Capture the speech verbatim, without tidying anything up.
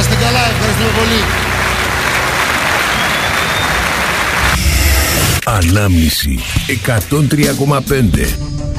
είστε καλά, ευχαριστούμε πολύ. Ανάμνηση εκατόν τρία κόμμα πέντε.